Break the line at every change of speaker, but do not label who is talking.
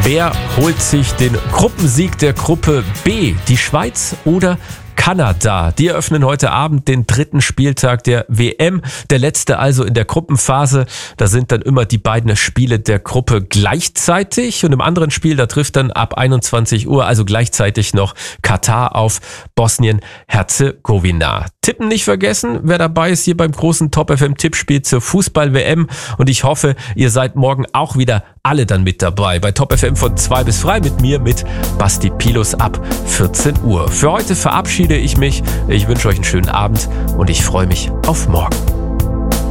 Wer holt sich den Gruppensieg der Gruppe B? Die Schweiz oder Kanada? Die eröffnen heute Abend den 3. Spieltag der WM, der letzte also in der Gruppenphase. Da sind dann immer die beiden Spiele der Gruppe gleichzeitig und im anderen Spiel, da trifft dann ab 21 Uhr, also gleichzeitig noch Katar auf Bosnien-Herzegowina. Tippen nicht vergessen, wer dabei ist hier beim großen Top FM Tippspiel zur Fußball-WM und ich hoffe, ihr seid morgen auch wieder alle dann mit dabei bei Top FM von 2 bis frei mit mir, mit Basti Pilus ab 14 Uhr. Für heute verabschiede ich mich. Ich wünsche euch einen schönen Abend und ich freue mich auf morgen.